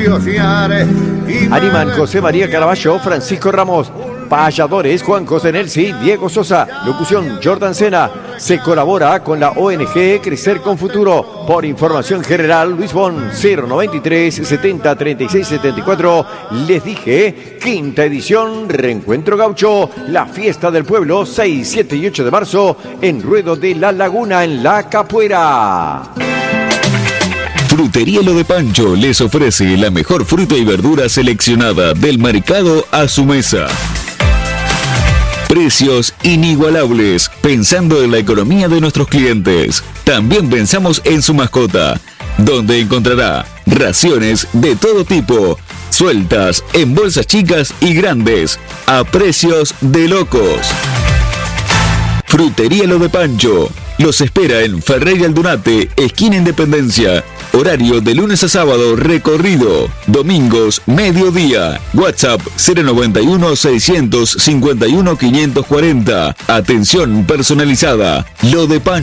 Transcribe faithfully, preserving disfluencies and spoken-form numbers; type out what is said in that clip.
Animan José María Caraballo, Francisco Ramos. Payadores Juan José Nelsi, Diego Sosa. Locución Jordan Sena. Se colabora con la O N G Crecer con Futuro. Por información general, Luis Bon, cero noventa y tres, setenta, treinta y seis, setenta y cuatro. Les dije, quinta edición, Reencuentro Gaucho, la fiesta del pueblo, seis, siete y ocho de marzo, en Ruedo de la Laguna, en La Capuera. Frutería Lo de Pancho les ofrece la mejor fruta y verdura seleccionada del mercado a su mesa. Precios inigualables, pensando en la economía de nuestros clientes. También pensamos en su mascota, donde encontrará raciones de todo tipo, sueltas en bolsas chicas y grandes, a precios de locos. Frutería Lo de Pancho los espera en Ferreira Aldunate, esquina Independencia. Horario de lunes a sábado, recorrido. Domingos, mediodía. WhatsApp cero noventa y uno, seiscientos cincuenta y uno, quinientos cuarenta. Atención personalizada. Lo de Pancho.